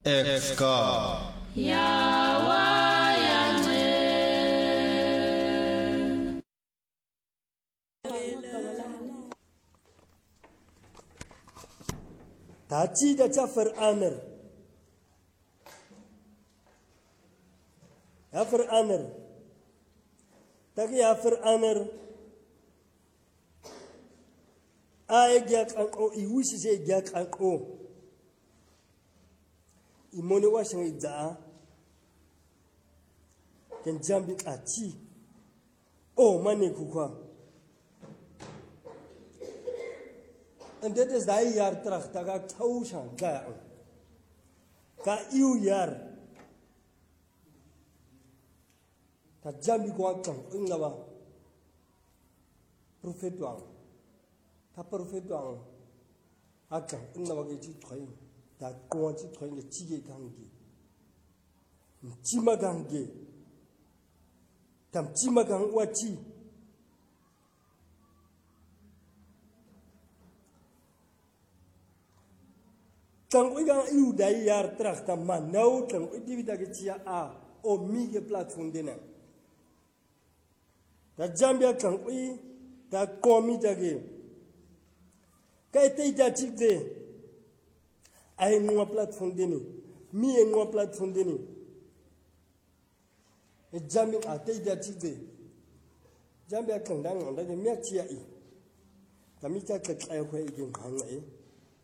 Exka Tachi dat ja verander. Ja verander. Dat ja verander. Ai gyak anko iwisi se gyak anko. Imone wa shangi za. Ken jambi achi. Oh mane kukwa. En dit is die jaar terug dat ik tausan ga. Ka iu jaar. Dat jambi kwa kang ingaba. Profet wang. Ta profet wang. Akang ingaba ke chi thoy. Da kwa chi thoy le chi ge gangi. Chi ma gangi. Tam chi ma gang wa chi. Kan we gaan iu dai jaar terug dan man nou kan we die dat je a o mige platform denen dat Zambia kan we dat komi dage kai te da tikde ai no platform denen mi en no platform denen e Zambia a te da tikde Zambia kan dan on da me chia i kamita ka kai ko igin hangai